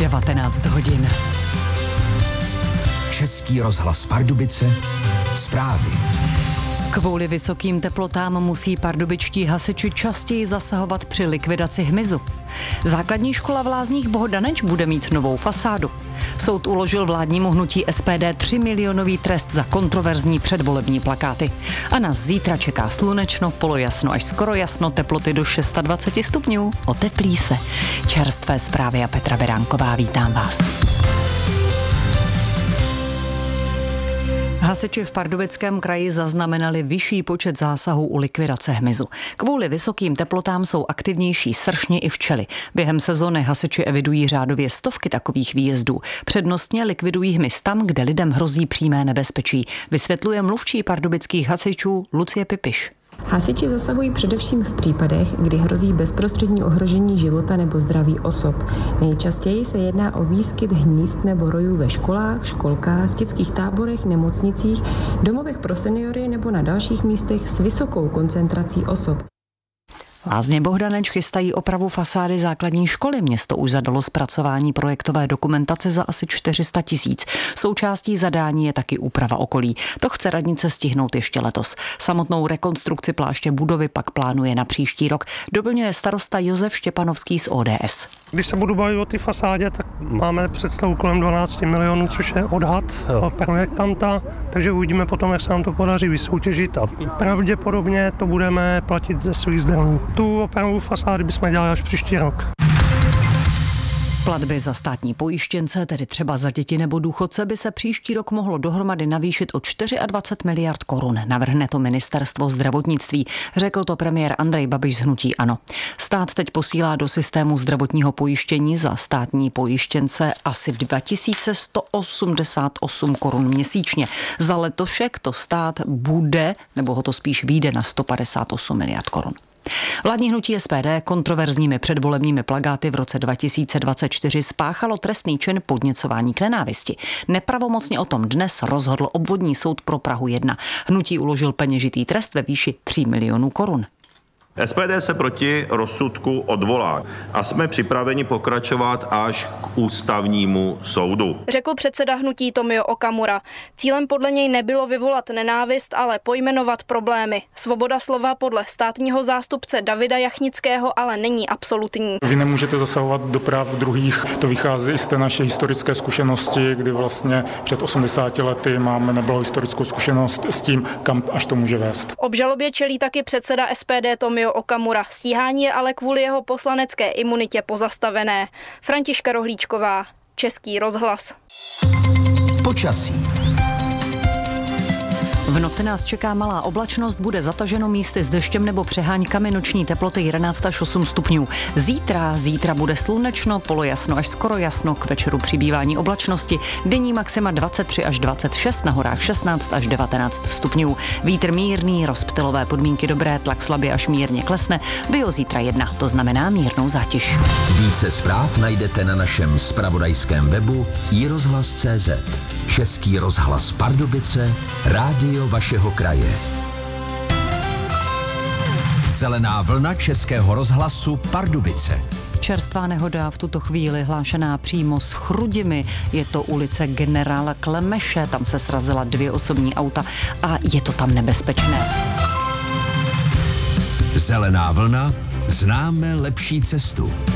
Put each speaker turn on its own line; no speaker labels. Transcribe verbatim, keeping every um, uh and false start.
devatenáct hodin.
Český rozhlas Pardubice, zprávy.
Kvůli vysokým teplotám musí pardubičtí hasiči častěji zasahovat při likvidaci hmyzu. Základní škola v Lázních Bohdaneč bude mít novou fasádu. Soud uložil vládnímu hnutí S P D tři milionový trest za kontroverzní předvolební plakáty. A nás zítra čeká slunečno, polojasno až skoro jasno, teploty do dvacet šest stupňů. Oteplí se. Čerstvé zprávy a Petra Beránková, vítám vás. Hasiči v Pardubickém kraji zaznamenali vyšší počet zásahů u likvidace hmyzu. Kvůli vysokým teplotám jsou aktivnější sršně i včely. Během sezony hasiči evidují řádově stovky takových výjezdů. Přednostně likvidují hmyz tam, kde lidem hrozí přímé nebezpečí, vysvětluje mluvčí pardubických hasičů Lucie Pipiš.
Hasiči zasahují především v případech, kdy hrozí bezprostřední ohrožení života nebo zdraví osob. Nejčastěji se jedná o výskyt hnízd nebo rojů ve školách, školkách, dětských táborech, nemocnicích, domovech pro seniory nebo na dalších místech s vysokou koncentrací osob.
Lázně Bohdaneč chystají opravu fasády základní školy. Město už zadalo zpracování projektové dokumentace za asi čtyři sta tisíc. Součástí zadání je taky úprava okolí. To chce radnice stihnout ještě letos. Samotnou rekonstrukci pláště budovy pak plánuje na příští rok. Doplňuje starosta Josef Štěpanovský z O D S.
Když se budu bavit o té fasádě, tak máme představu kolem dvanáct milionů, což je odhad projektanta, takže uvidíme potom, jak se nám to podaří vysoutěžit a pravděpodobně to budeme platit ze svých zdrojů. Tu opravu fasády bychom dělali až příští rok.
Platby za státní pojištěnce, tedy třeba za děti nebo důchodce, by se příští rok mohlo dohromady navýšit o dvacet čtyři miliard korun. Navrhne to ministerstvo zdravotnictví, řekl to premiér Andrej Babiš z hnutí ANO. Stát teď posílá do systému zdravotního pojištění za státní pojištěnce asi dva tisíce sto osmdesát osm korun měsíčně. Za letošek to stát bude, nebo ho to spíš vyjde na sto padesát osm miliard korun. Vládní hnutí S P D kontroverzními předvolebními plakáty v roce dva tisíce dvacet čtyři spáchalo trestný čin podněcování k nenávisti. Nepravomocně o tom dnes rozhodl obvodní soud pro Prahu jedna. Hnutí uložil peněžitý trest ve výši tří milionů korun.
S P D se proti rozsudku odvolá a jsme připraveni pokračovat až k ústavnímu soudu,
řekl předseda hnutí Tomio Okamura. Cílem podle něj nebylo vyvolat nenávist, ale pojmenovat problémy. Svoboda slova podle státního zástupce Davida Jachnického ale není absolutní.
Vy nemůžete zasahovat do práv druhých, to vychází z té naší historické zkušenosti, kdy vlastně před osmdesáti lety máme nebylo historickou zkušenost s tím, kam až to může vést.
Obžalobě čelí taky předseda S P D Tomio Okamura. Stíhání je ale kvůli jeho poslanecké imunitě pozastavené. Františka Rohlíčková, Český rozhlas.
Počasí.
V noci nás čeká malá oblačnost, bude zataženo místy s deštěm nebo přeháňkami, noční teploty jedenáct až osm stupňů. Zítra, zítra bude slunečno, polojasno až skoro jasno, k večeru přibývání oblačnosti, denní maxima dvacet tři až dvacet šest, na horách šestnáct až devatenáct stupňů. Vítr mírný, rozptylové podmínky dobré, tlak slabě až mírně klesne, bio zítra jedna, to znamená mírnou zátěž.
Více zpráv najdete na našem zpravodajském webu i rozhlas tečka cé zet. Český rozhlas Pardubice, rádio vašeho kraje. Zelená vlna Českého rozhlasu Pardubice.
Čerstvá nehoda v tuto chvíli hlášená přímo s Chrudimi. Je to ulice generála Klemeše, tam se srazila dvě osobní auta a je to tam nebezpečné.
Zelená vlna, známe lepší cestu.